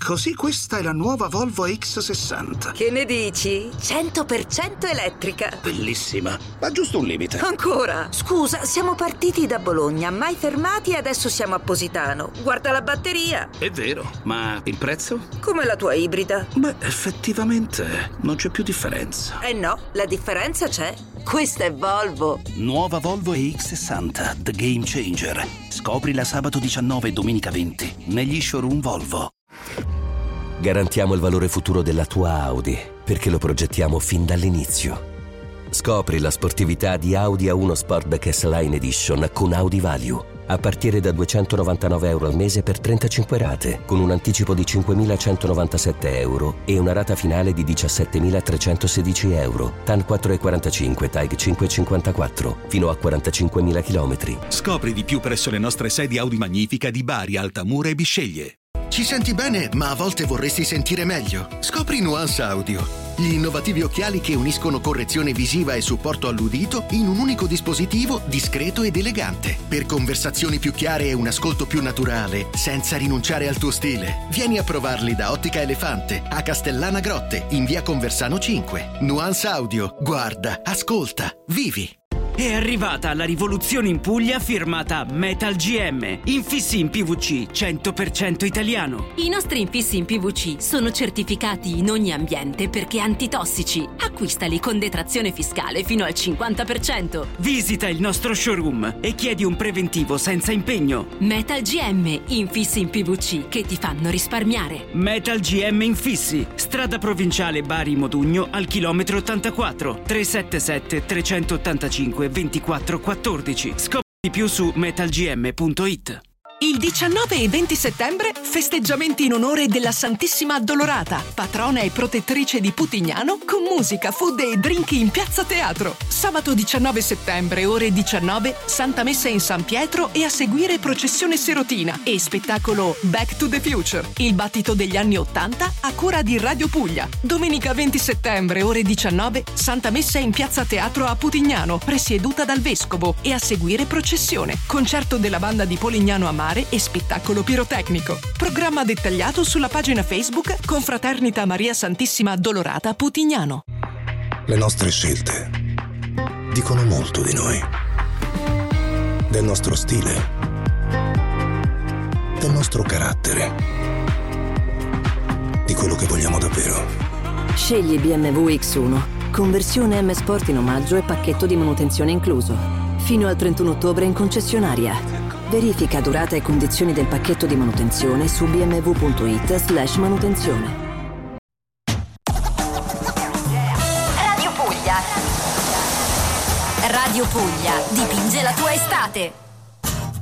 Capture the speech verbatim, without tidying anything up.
così questa è la nuova Volvo X sessanta. Che ne dici? cento per cento elettrica. Bellissima, ma giusto un limite. Ancora? Scusa, siamo partiti da Bologna, mai fermati e adesso siamo a Positano. Guarda la batteria. È vero, ma il prezzo? Come la tua ibrida. Beh, effettivamente non c'è più differenza. Eh no, la differenza c'è. Questa è Volvo. Nuova Volvo E X sessanta, The Game Changer. Scoprila sabato diciannove e domenica venti negli showroom Volvo. Garantiamo il valore futuro della tua Audi perché lo progettiamo fin dall'inizio. Scopri la sportività di Audi A uno Sportback S-Line Edition con Audi Value a partire da duecentonovantanove euro al mese per trentacinque rate, con un anticipo di cinquemilacentonovantasette euro e una rata finale di diciassettemilatrecentosedici euro. T A N quattro virgola quarantacinque, T A I G cinque virgola cinquantaquattro, fino a quarantacinquemila chilometri. Scopri di più presso le nostre sedi Audi Magnifica di Bari, Altamura e Bisceglie. Ci senti bene, ma a volte vorresti sentire meglio? Scopri Nuance Audio. Gli innovativi occhiali che uniscono correzione visiva e supporto all'udito in un unico dispositivo discreto ed elegante. Per conversazioni più chiare e un ascolto più naturale, senza rinunciare al tuo stile. Vieni a provarli da Ottica Elefante, a Castellana Grotte, in via Conversano cinque. Nuance Audio. Guarda, ascolta, vivi. È arrivata la rivoluzione in Puglia firmata Metal G M. Infissi in P V C cento per cento italiano. I nostri infissi in P V C sono certificati in ogni ambiente perché antitossici. Acquistali con detrazione fiscale fino al cinquanta per cento. Visita il nostro showroom e chiedi un preventivo senza impegno. Metal G M, infissi in P V C che ti fanno risparmiare. Metal G M Infissi, strada provinciale Bari Modugno al chilometro ottantaquattro, tre sette sette tre otto cinque ventiquattro quattordici. Scopri di più su metal g m punto i t. Il diciannove e venti settembre festeggiamenti in onore della Santissima Addolorata, patrona e protettrice di Putignano, con musica, food e drink in Piazza Teatro. Sabato diciannove settembre, ore diciannove, Santa Messa in San Pietro e a seguire processione serotina e spettacolo Back to the Future, il battito degli anni ottanta a cura di Radio Puglia. Domenica venti settembre, ore diciannove, Santa Messa in Piazza Teatro a Putignano, presieduta dal Vescovo e a seguire processione, concerto della banda di Polignano a Mare e spettacolo pirotecnico. Programma dettagliato sulla pagina Facebook Confraternita Maria Santissima Addolorata Putignano. Le nostre scelte dicono molto di noi, del nostro stile, del nostro carattere, di quello che vogliamo davvero. Scegli B M W X uno, conversione M Sport in omaggio e pacchetto di manutenzione incluso. Fino al trentuno ottobre in concessionaria. Verifica durata e condizioni del pacchetto di manutenzione su b m w punto i t slash manutenzione. Radio Puglia. Radio Puglia dipinge la tua estate.